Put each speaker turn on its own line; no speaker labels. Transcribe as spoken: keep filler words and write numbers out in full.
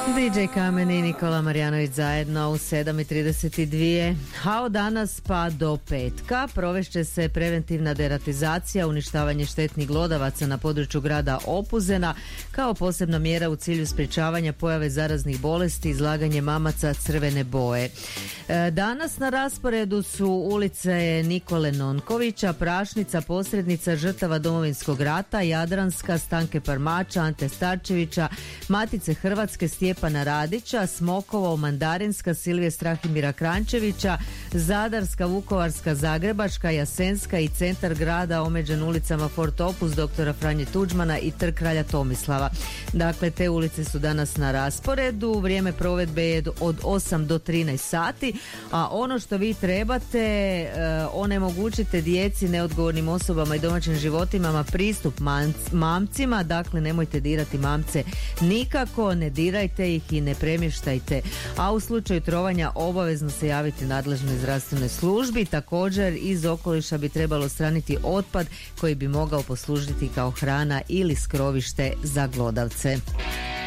D J Kamen i Nikola Marjanović zajedno u sedam i trideset dva. A od danas pa do petka provešće se preventivna deratizacija, uništavanje štetnih glodavaca na području grada Opuzena kao posebna mjera u cilju sprječavanja pojave zaraznih bolesti, izlaganje mamaca crvene boje. Danas na rasporedu su ulice Nikole Nonkovića, Prašnica, Posrednica, žrtava Domovinskog rata, Jadranska, Stanke Parmača, Ante Starčevića, Matice Hrvatske, Stjepana Radića, Smokovo, Mandarinska, Silvije Strahimira Krančevića, Zadarska, Vukovarska, Zagrebačka, Jasenska i centar grada omeđen ulicama Fort Opus, doktora Franje Tuđmana i Trg kralja Tomislava. Dakle, te ulice su danas na rasporedu. Vrijeme provedbe je od osam do trinaest sati, a ono što vi trebate, e, onemogućite djeci, neodgovornim osobama i domaćim životinjama pristup manc- mamcima, dakle nemojte dirati mamce nikako, ne dirajte ih i ne premještajte, a u slučaju trovanja obavezno se javiti nadležnoj zdravstvenoj službi. Također iz okoliša bi trebalo odstraniti otpad koji bi mogao poslužiti kao hrana ili skrovište za glodavce.